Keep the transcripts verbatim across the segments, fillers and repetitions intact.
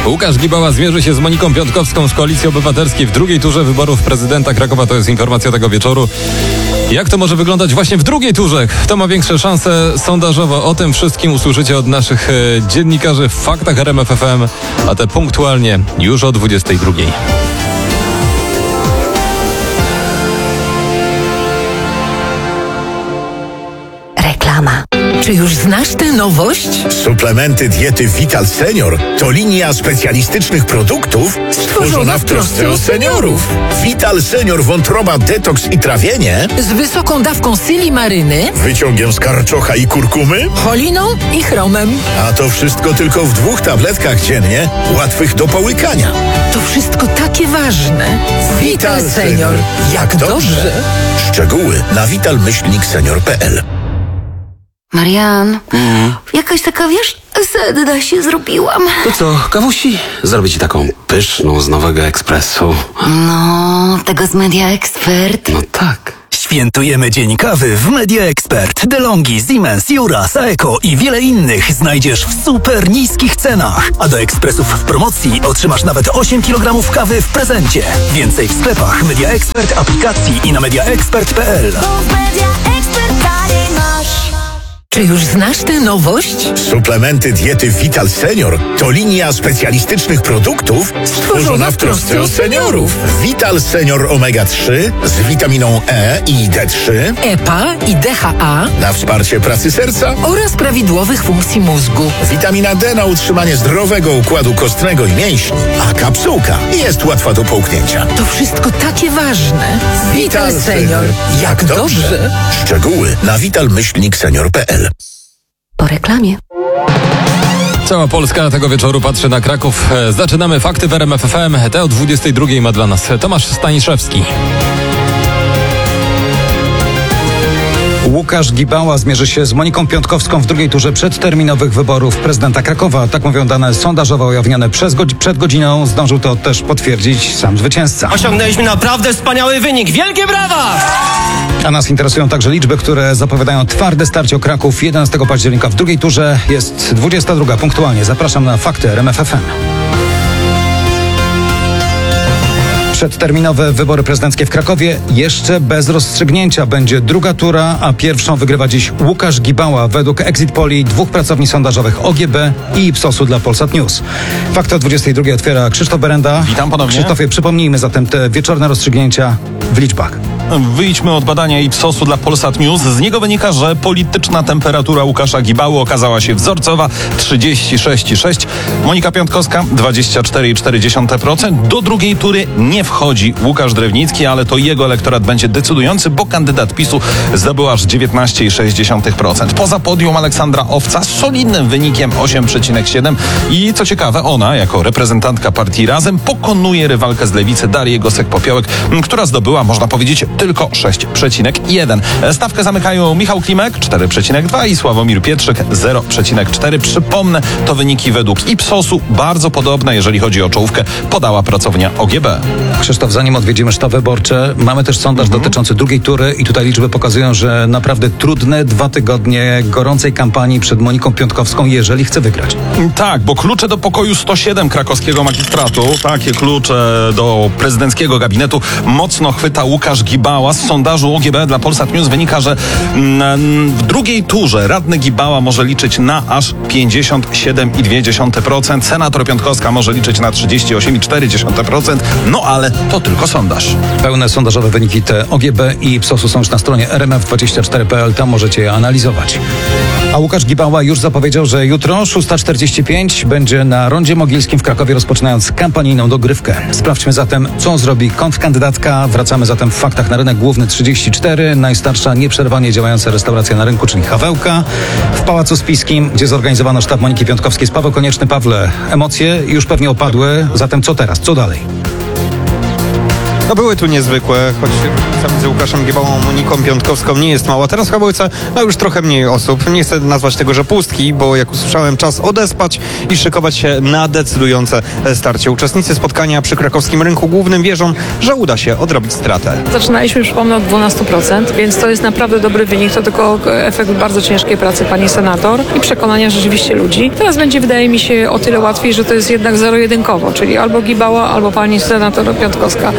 Łukasz Gibała zmierzy się z Moniką Piontkowską z Koalicji Obywatelskiej w drugiej turze wyborów prezydenta Krakowa. To jest informacja tego wieczoru. Jak to może wyglądać właśnie w drugiej turze? Kto ma większe szanse sondażowo? O tym wszystkim usłyszycie od naszych e, dziennikarzy w Faktach R M F F M, a te punktualnie już o dwudziestej drugiej. Reklama. Czy już znasz tę nowość? Suplementy diety Vital Senior to linia specjalistycznych produktów stworzona w trosce o seniorów. Vital Senior wątroba, detoks i trawienie Z wysoką dawką silimaryny, wyciągiem z karczocha i kurkumy, choliną i chromem. a to wszystko tylko w dwóch tabletkach dziennie, łatwych do połykania. To wszystko takie ważne. Vital Senior. Jak dobrze. Szczegóły na vital myślnik senior kropka p l. Marian, mm. jakaś taka, wiesz, sedna się zrobiłam. To co, kawusi? Zrobię ci taką pyszną z nowego ekspresu. No, tego z Media Expert. No tak. Świętujemy Dzień Kawy w Media Expert. DeLonghi, Siemens, Jura, Saeco i wiele innych znajdziesz w super niskich cenach. A do ekspresów w promocji otrzymasz nawet osiem kilogramów kawy w prezencie. Więcej w sklepach Media Expert, aplikacji i na media expert kropka p l. Czy już znasz tę nowość? Suplementy diety Vital Senior to linia specjalistycznych produktów stworzona w trosce o seniorów. Vital Senior omega trzy z witaminą E i D trzy, E P A i D H A na wsparcie pracy serca, oraz prawidłowych funkcji mózgu. witamina D na utrzymanie zdrowego układu kostnego i mięśni, a kapsułka jest łatwa do połknięcia. To wszystko takie ważne. Vital Senior. Jak dobrze. Szczegóły na vital myślnik senior kropka p l. Po reklamie. Cała Polska tego wieczoru patrzy na Kraków. Zaczynamy Fakty w R M F F M. Te o dwudziestej drugiej ma dla nas Tomasz Staniszewski. Łukasz Gibała zmierzy się z Moniką Piontkowską w drugiej turze przedterminowych wyborów prezydenta Krakowa. Tak mówią dane sondażowo ujawnione przez godzi- przed godziną. Zdążył to też potwierdzić sam zwycięzca. Osiągnęliśmy naprawdę wspaniały wynik. Wielkie brawa! A nas interesują także liczby, które zapowiadają twarde starcie o Kraków jedenastego października w drugiej turze. Jest dwudziesta druga punktualnie. Zapraszam na Fakty R M F F M. Przedterminowe wybory prezydenckie w Krakowie jeszcze bez rozstrzygnięcia. Będzie druga tura, a pierwszą wygrywa dziś Łukasz Gibała według Exit Poli dwóch pracowni sondażowych O G B i Ipsosu dla Polsat News. Fakty o dwudziestej drugiej otwiera Krzysztof Berenda. Witam ponownie. Krzysztofie, przypomnijmy zatem te wieczorne rozstrzygnięcia w liczbach. Wyjdźmy od badania Ipsosu dla Polsat News. Z niego wynika, że polityczna temperatura Łukasza Gibały okazała się wzorcowa trzydzieści sześć przecinek sześć. Monika Piontkowska dwadzieścia cztery przecinek cztery procent. Do drugiej tury nie wchodzi Łukasz Drewnicki, ale to jego elektorat będzie decydujący, bo kandydat PiSu zdobył aż dziewiętnaście przecinek sześć procent. Poza podium Aleksandra Owca z solidnym wynikiem osiem przecinek siedem i co ciekawe, ona jako reprezentantka partii Razem pokonuje rywalkę z lewicy Darię Gosek-Popiołek, która zdobyła, można powiedzieć, tylko sześć przecinek jeden. Stawkę zamykają Michał Klimek cztery przecinek dwa i Sławomir Pietrzyk zero przecinek cztery. Przypomnę, to wyniki według Ipsosu bardzo podobne, jeżeli chodzi o czołówkę, podała pracownia O G B. Krzysztof, zanim odwiedzimy sztab wyborczy, mamy też sondaż mhm. dotyczący drugiej tury i tutaj liczby pokazują, że naprawdę trudne dwa tygodnie gorącej kampanii przed Moniką Piontkowską, jeżeli chce wygrać. Tak, bo klucze do pokoju sto siedem krakowskiego magistratu, takie klucze do prezydenckiego gabinetu mocno chwyta Łukasz Gibała. Z sondażu O G B dla Polsat News wynika, że w drugiej turze radny Gibała może liczyć na aż pięćdziesiąt siedem przecinek dwa procent. Senator Piontkowska może liczyć na trzydzieści osiem przecinek cztery procent. No ale to tylko sondaż. Pełne sondażowe wyniki te O G B i Ipsosu są już na stronie R M F dwadzieścia cztery kropka p l. Tam możecie je analizować. A Łukasz Gibała już zapowiedział, że jutro szósta czterdzieści pięć będzie na Rondzie Mogilskim w Krakowie, rozpoczynając kampanijną dogrywkę. Sprawdźmy zatem, co zrobi kontrkandydatka. Wracamy zatem w faktach na rynek główny trzydzieści cztery. Najstarsza nieprzerwanie działająca restauracja na rynku, czyli Hawełka. W Pałacu Spiskim, gdzie zorganizowano sztab Moniki Piontkowskiej, z Paweł Konieczny. Pawle, emocje już pewnie opadły. Zatem co teraz? Co dalej? No były tu niezwykłe, choć różnica między Łukaszem Gibałą a Moniką Piątkowską nie jest mała. Teraz w Chabołce no już trochę mniej osób. Nie chcę nazwać tego, że pustki, bo jak usłyszałem, czas odespać i szykować się na decydujące starcie. Uczestnicy spotkania przy krakowskim rynku głównym wierzą, że uda się odrobić stratę. Zaczynaliśmy, przypomnę, od dwanaście procent, więc to jest naprawdę dobry wynik. To tylko efekt bardzo ciężkiej pracy pani senator i przekonania rzeczywiście ludzi. Teraz będzie, wydaje mi się, o tyle łatwiej, że to jest jednak zero-jedynkowo, czyli albo Gibała, albo pani senator Piątkowska.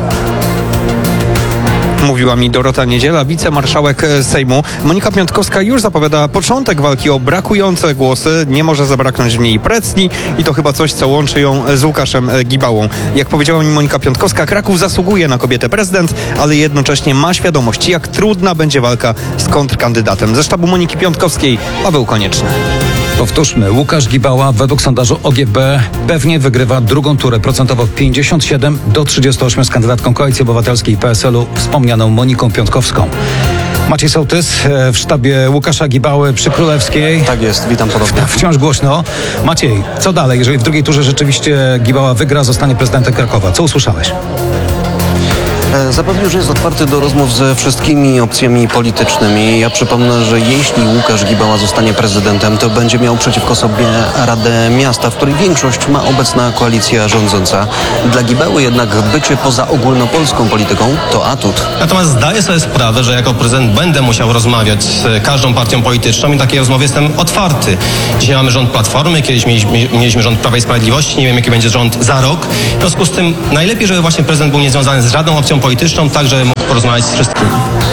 Mówiła mi Dorota Niedziela, wicemarszałek Sejmu. Monika Piątkowska już zapowiada początek walki o brakujące głosy. Nie może zabraknąć w niej precji i to chyba coś, co łączy ją z Łukaszem Gibałą. Jak powiedziała mi Monika Piątkowska, Kraków zasługuje na kobietę prezydent, ale jednocześnie ma świadomość, jak trudna będzie walka z kontrkandydatem. Ze sztabu Moniki Piątkowskiej Paweł Konieczny. Powtórzmy, Łukasz Gibała według sondażu O G B pewnie wygrywa drugą turę, procentowo pięćdziesiąt siedem do trzydziestu ośmiu z kandydatką Koalicji Obywatelskiej i P S L-u, wspomnianą Moniką Piątkowską. Maciej Sołtys w sztabie Łukasza Gibały przy Królewskiej. Tak jest, witam ponownie. Wciąż głośno. Maciej, co dalej, jeżeli w drugiej turze rzeczywiście Gibała wygra, zostanie prezydentem Krakowa? Co usłyszałeś? Zapewnił, że jest otwarty do rozmów ze wszystkimi opcjami politycznymi. Ja przypomnę, że jeśli Łukasz Gibała zostanie prezydentem, to będzie miał przeciwko sobie Radę Miasta, w której większość ma obecna koalicja rządząca. Dla Gibały jednak bycie poza ogólnopolską polityką to atut. Natomiast zdaję sobie sprawę, że jako prezydent będę musiał rozmawiać z każdą partią polityczną i takiej rozmowie jestem otwarty. Dzisiaj mamy rząd Platformy, kiedyś mieliśmy, mieliśmy rząd Prawa i Sprawiedliwości, nie wiem jaki będzie rząd za rok. W związku z tym najlepiej, żeby właśnie prezydent był niezwiązany z żadną opcją polityczną, tak żeby mógł porozmawiać z wszystkimi.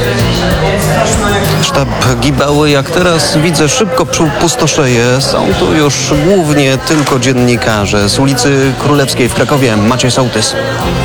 Sztab Gibały, jak teraz widzę, szybko pustoszeje. Są tu już głównie tylko dziennikarze. Z ulicy Królewskiej w Krakowie Maciej Sołtys.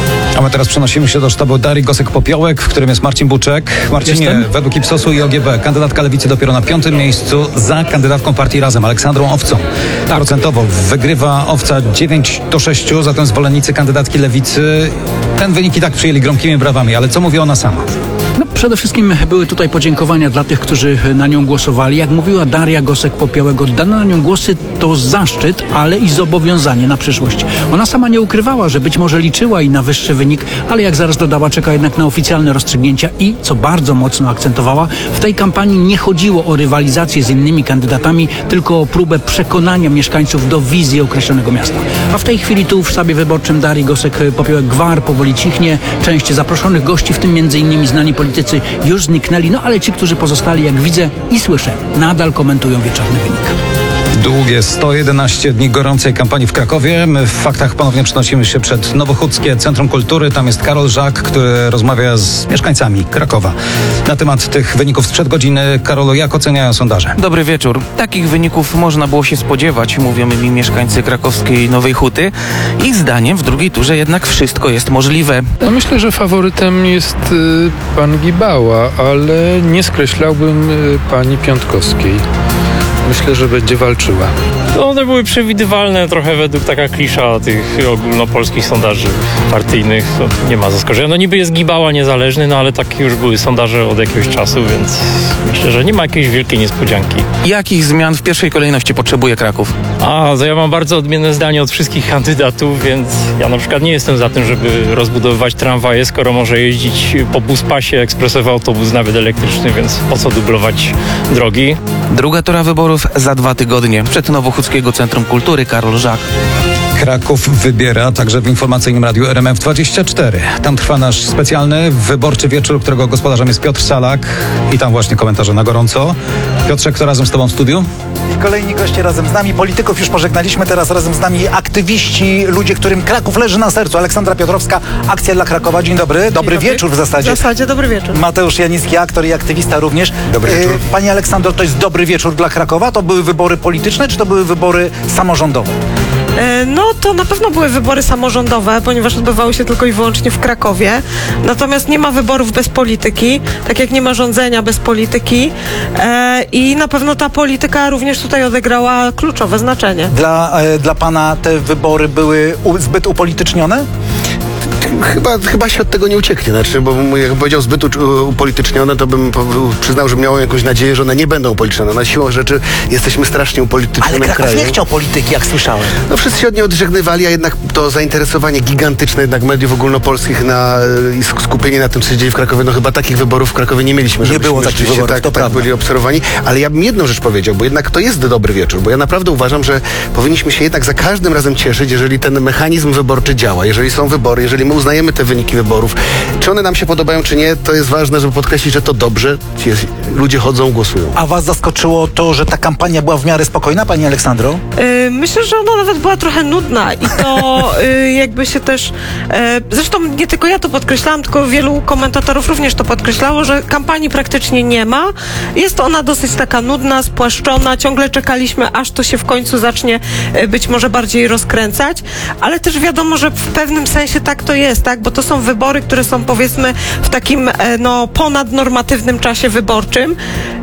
A my teraz przenosimy się do sztabu Darii Gosek-Popiołek, w którym jest Marcin Buczek. Marcinie, Jestem. według Ipsosu i O G B kandydatka Lewicy dopiero na piątym miejscu za kandydatką partii Razem, Aleksandrą Owcą. Tak. Procentowo wygrywa Owca dziewięć do sześciu, zatem zwolennicy kandydatki Lewicy ten wynik i tak przyjęli gromkimi brawami, ale co mówi ona sama? No, przede wszystkim były tutaj podziękowania dla tych, którzy na nią głosowali. Jak mówiła Daria Gosek-Popiołek, oddane na nią głosy to zaszczyt, ale i zobowiązanie na przyszłość. Ona sama nie ukrywała, że być może liczyła i na wyższy wynik, ale jak zaraz dodała, czeka jednak na oficjalne rozstrzygnięcia i, co bardzo mocno akcentowała, w tej kampanii nie chodziło o rywalizację z innymi kandydatami, tylko o próbę przekonania mieszkańców do wizji określonego miasta. A w tej chwili tu w sztabie wyborczym Darii Gosek-Popiołek gwar powoli cichnie. Część zaproszonych gości, w tym między innymi znani politycy, już zniknęli, no ale ci, którzy pozostali, jak widzę i słyszę, nadal komentują wieczorny wynik. Długie sto jedenaście dni gorącej kampanii w Krakowie. My w faktach ponownie przenosimy się przed Nowochódzkie Centrum Kultury. Tam jest Karol Żak, który rozmawia z mieszkańcami Krakowa na temat tych wyników sprzed godziny. Karolu, jak oceniają sondaże? Dobry wieczór. Takich wyników można było się spodziewać, mówią mi mieszkańcy krakowskiej Nowej Huty. Ich zdaniem w drugiej turze jednak wszystko jest możliwe. Ja myślę, że faworytem jest y, pan Gibała, ale nie skreślałbym y, pani Piątkowskiej. Myślę, że będzie walczyła. No, one były przewidywalne trochę według taka klisza tych ogólnopolskich sondaży partyjnych. To nie ma zaskoczenia. No niby jest Gibała niezależny, no ale takie już były sondaże od jakiegoś czasu, więc myślę, że nie ma jakiejś wielkiej niespodzianki. Jakich zmian w pierwszej kolejności potrzebuje Kraków? A, to ja mam bardzo odmienne zdanie od wszystkich kandydatów, więc ja na przykład nie jestem za tym, żeby rozbudowywać tramwaje, skoro może jeździć po buspasie, ekspresowy autobus, nawet elektryczny, więc po co dublować drogi? Druga tura wyborów za dwa tygodnie. Przed Nowochódzkiego Centrum Kultury Karol Żak. Kraków wybiera także w informacyjnym radiu R M F dwadzieścia cztery. Tam trwa nasz specjalny wyborczy wieczór, którego gospodarzem jest Piotr Salak i tam właśnie komentarze na gorąco. Piotrze, kto razem z tobą w studiu? I kolejni goście razem z nami. Polityków już pożegnaliśmy, teraz razem z nami aktywiści, ludzie, którym Kraków leży na sercu. Aleksandra Piotrowska, Akcja dla Krakowa. Dzień dobry. Dobry, dobry wieczór w zasadzie. W zasadzie dobry wieczór. Mateusz Janicki, aktor i aktywista również. Dobry wieczór. Pani Aleksandro, to jest dobry wieczór dla Krakowa? To były wybory polityczne, czy to były wybory samorządowe? No to na pewno były wybory samorządowe, ponieważ odbywały się tylko i wyłącznie w Krakowie. Natomiast nie ma wyborów bez polityki, tak jak nie ma rządzenia bez polityki. E, I na pewno ta polityka również tutaj odegrała kluczowe znaczenie. Dla, e, dla pana te wybory były u, zbyt upolitycznione? Chyba, chyba się od tego nie ucieknie, znaczy, bo jakbym powiedział zbyt u- upolitycznione, to bym po- przyznał, że miałem jakąś nadzieję, że one nie będą upolitycznione. Na siłą rzeczy jesteśmy strasznie Ale upolitycznionym Kraków krajem. nie chciał polityki, jak słyszałem. No wszyscy się od niej odżegnywali, a jednak to zainteresowanie gigantyczne jednak mediów ogólnopolskich na, i skupienie na tym, co się dzieje w Krakowie, no chyba takich wyborów w Krakowie nie mieliśmy. Nie żebyśmy było takich rzeczywiście wyborów, tak, to tak prawda. byli obserwowani, ale ja bym jedną rzecz powiedział, bo jednak to jest dobry wieczór, bo ja naprawdę uważam, że powinniśmy się jednak za każdym razem cieszyć, jeżeli ten mechanizm wyborczy działa, jeżeli są wybory, jeżeli my uznajemy te wyniki wyborów. Czy one nam się podobają, czy nie, to jest ważne, żeby podkreślić, że to dobrze, jest, ludzie chodzą, głosują. A was zaskoczyło to, że ta kampania była w miarę spokojna, pani Aleksandro? Y, Myślę, że ona nawet była trochę nudna i to y, jakby się też... y, Zresztą nie tylko ja to podkreślałam, tylko wielu komentatorów również to podkreślało, że kampanii praktycznie nie ma. Jest ona dosyć taka nudna, spłaszczona. Ciągle czekaliśmy, aż to się w końcu zacznie y, być może bardziej rozkręcać, ale też wiadomo, że w pewnym sensie tak to jest, tak? Bo to są wybory, które są powiedzmy w takim e, no, ponadnormatywnym czasie wyborczym,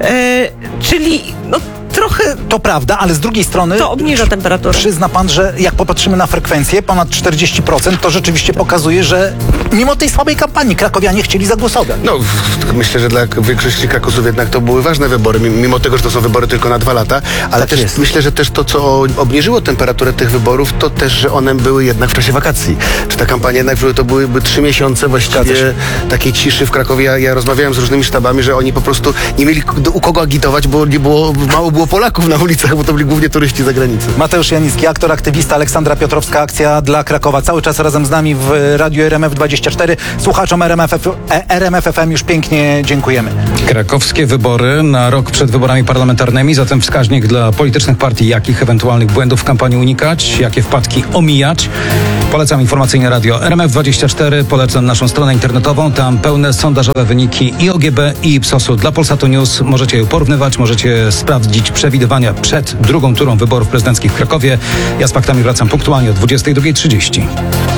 e, czyli no, trochę... To prawda, ale z drugiej strony... To obniża temperaturę. Przyzna pan, że jak popatrzymy na frekwencję, ponad czterdzieści procent, to rzeczywiście pokazuje, że mimo tej słabej kampanii krakowianie chcieli zagłosować. No, w- myślę, że dla większości Krakusów jednak to były ważne wybory, mi- mimo tego, że to są wybory tylko na dwa lata, ale Tak też jest. myślę, że też to, co obniżyło temperaturę tych wyborów, to też, że one były jednak w czasie wakacji. Czy ta kampania jednak, że to byłyby trzy miesiące właściwie takiej ciszy w Krakowie. Ja, ja rozmawiałem z różnymi sztabami, że oni po prostu nie mieli do- u kogo agitować, bo nie było, mało było Polaków na ulicach, bo to byli głównie turyści z zagranicy. Mateusz Janicki, aktor, aktywista, Aleksandra Piotrowska, akcja dla Krakowa. Cały czas razem z nami w Radiu R M F dwadzieścia cztery. Słuchaczom R M F F, e, R M F F M już pięknie dziękujemy. Krakowskie wybory na rok przed wyborami parlamentarnymi, zatem wskaźnik dla politycznych partii, jakich ewentualnych błędów w kampanii unikać, jakie wpadki omijać. Polecam informacyjne radio R M F dwadzieścia cztery, polecam naszą stronę internetową, tam pełne sondażowe wyniki i O G B, i Ipsosu dla Polsatu News. Możecie je porównywać, możecie sprawdzić przewidywania przed drugą turą wyborów prezydenckich w Krakowie. Ja z faktami wracam punktualnie o dwudziestej drugiej trzydzieści.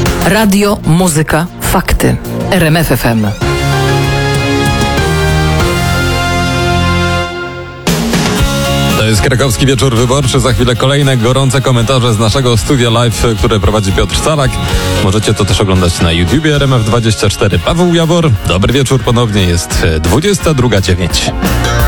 Radio, muzyka, fakty. R M F F M. To jest Krakowski Wieczór Wyborczy. Za chwilę kolejne gorące komentarze z naszego studia live, które prowadzi Piotr Salak. Możecie to też oglądać na YouTubie R M F dwadzieścia cztery. Paweł Jabor, dobry wieczór ponownie. Jest dwudziesta druga dziewięć.